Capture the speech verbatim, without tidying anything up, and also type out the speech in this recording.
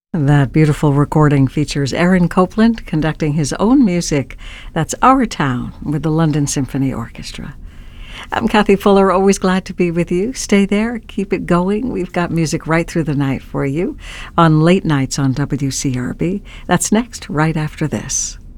That beautiful recording features Aaron Copland conducting his own music. That's Our Town with the London Symphony Orchestra. I'm Kathy Fuller, always glad to be with you. Stay there, keep it going. We've got music right through the night for you on late nights on W C R B. That's next, right after this.